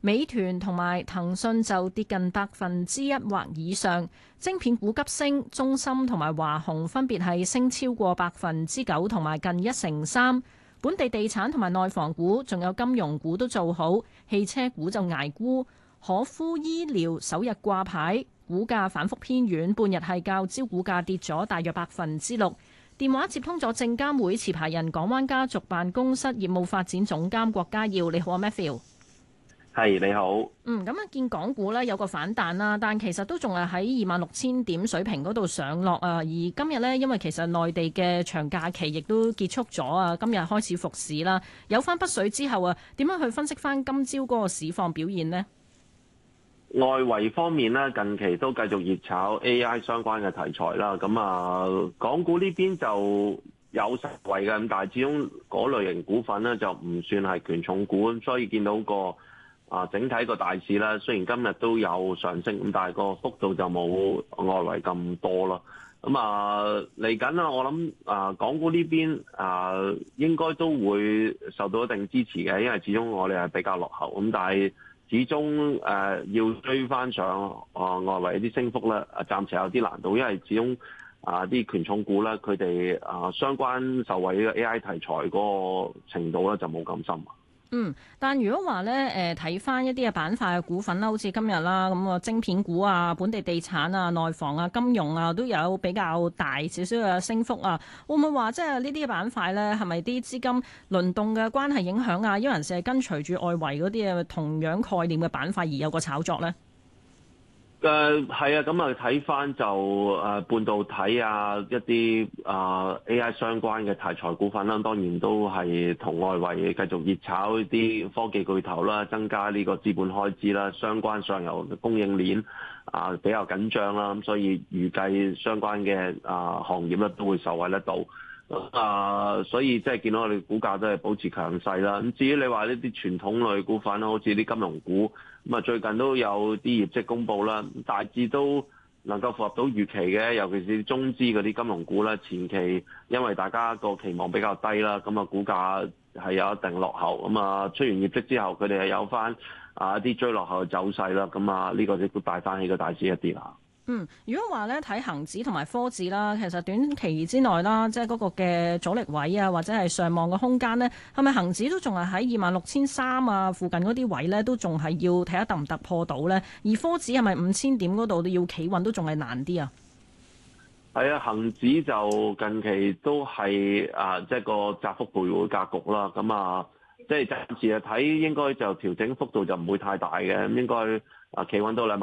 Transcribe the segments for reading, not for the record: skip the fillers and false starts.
美團同埋騰訊就跌近1%或以上。晶片股急升，中芯同埋華虹分別係升超過9%同埋近1成3。本地地產同埋內房股，仲有金融股都做好，汽車股就捱沽。可夫醫療首日掛牌，股價反覆偏軟，半日係較招股價跌咗大約6%。電話接通咗證監會持牌人港灣家族辦公室業務發展總監郭家耀，你好啊 Matthew。 係你好。 咁啊，見港股呢有個反彈啦，但其實都仲係喺26,000點水平嗰度上落啊。而今日呢，因為其實內地嘅長假期亦都結束咗啊，今日開始復市啦。有翻筆水之後啊，點樣去分析翻今朝嗰個市況表現呢？ 外圍方面咧，近期都繼續熱炒 AI 相關嘅題材啦。咁啊，港股呢邊就有實惠嘅，咁但係始終嗰類型股份咧就唔算係權重股，咁所以見到個整體個大市啦，雖然今日都有上升，咁但係個幅度就冇外圍咁多咯。咁嚟緊啦，我諗港股呢邊應該都會受到一定支持嘅，因為始終我哋係比較落後，咁但係始終要追翻上外圍啲升幅咧，暫時有啲難度，因為始終啲權重股咧，佢哋相關受惠嘅 AI 題材嗰個程度咧就冇咁深。 但如果話咧睇翻一啲嘅板塊嘅股份啦，好似今日啦咁啊，晶片股啊、本地地產啊、內房啊、金融啊都有比較大少少嘅升幅啊，會唔會話即係呢啲嘅板塊咧係咪啲資金輪動嘅關係影響啊？因為人士係跟隨住外圍嗰啲嘅同樣概念嘅板塊而有個炒作咧？ 係啊，咁啊睇翻就半導體啊，一啲AI 相關嘅題材股份啦，當然都係同外圍繼續熱炒啲科技巨頭啦，增加呢個資本開支啦，相關上游供應鏈比較緊張啦，咁所以預計相關嘅行業咧都會受惠得到。所以即係見到我哋股價都係保持強勢啦。咁至於你話呢啲傳統類股份啦，好似啲金融股，咁啊最近都有啲業績公佈啦，大致都能夠符合到預期嘅，尤其是中資嗰啲金融股啦，前期因為大家個期望比較低啦，咁啊股價係有一定落後，咁啊出完業績之後，佢哋係有翻一啲追落後嘅走勢啦，咁啊呢個亦都帶翻起個大市一啲啦。 如果話咧睇恒指同埋科指啦，其實短期之內啦，即係嗰個嘅阻力位啊，或者係上望嘅空間呢，係咪恒指都仲係喺26,300啊附近嗰啲位呢？都仲係要睇下突唔突破到呢？而科指係咪5,000點嗰度都要企穩都仲係難啲啊？ 係啊，恒指就近期都係即係個窄幅徘徊格局啦。咁即係暫時睇應該就調整幅度就唔會太大嘅，咁應該企穩到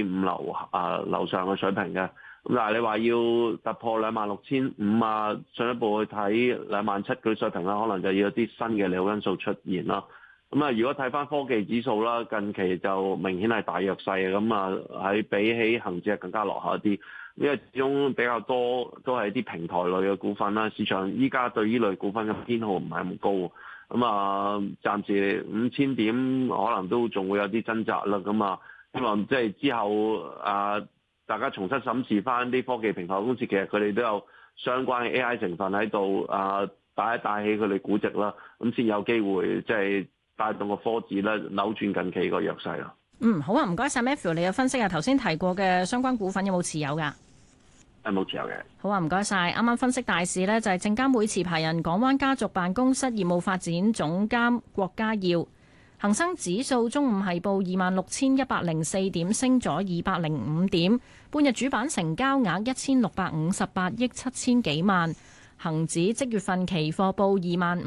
25,500樓上嘅水平嘅。咁但係你話要突破26,500進一步去睇27,000嗰啲水平啦，可能就要有啲新嘅利好因素出現啦。咁如果睇翻科技指數啦，近期就明顯係大弱勢嘅，咁喺比起恒指係更加落後一啲，因為始終比較多都係啲平台類嘅股份啦，市場依家對呢類股份嘅偏好唔係咁高。暫時5,000點可能都仲會有啲掙扎啦。希望即係之後大家重新審視翻啲科技平台公司，其實佢哋都有相關嘅 AI 成分喺度帶一帶起佢哋估值啦，咁先有機會即係帶動個科指咧扭轉近期個弱勢啦。 好啊，唔該晒 Matthew， 你嘅分析啊，頭先提過嘅相關股份有冇持有㗎？ 冇持有嘅。 好啊，唔該晒。啱啱分析大市呢，就係證監會持牌人港灣家族辦公室業務發展總監郭家耀。恒生指數中午係報26,104點，升咗205點。半日主板成交額1,658億7千幾萬。恒指即月份期貨報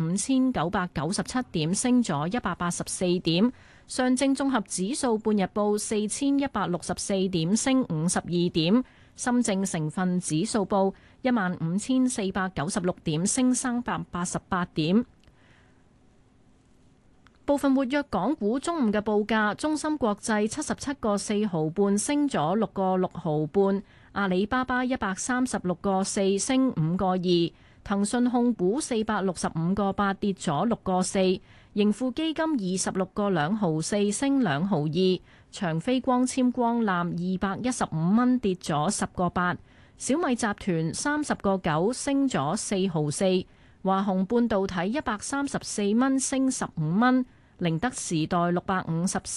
25,997點，升咗184點。上證綜合指數半日報4,164點，升52點。深證成分指數報15,496點，升388點。部分活躍港股中午嘅報價：中芯國際77個4毫半，升咗6個6毫半；阿里巴巴136個4，升5個2；騰訊控股465個8，跌咗6個4；盈富基金26個2毫4，升2毫2；長飛光纖光纜215蚊，跌咗10個8；小米集團30個9，升咗4毫4；華虹半導體134蚊，升15蚊；寧德時代654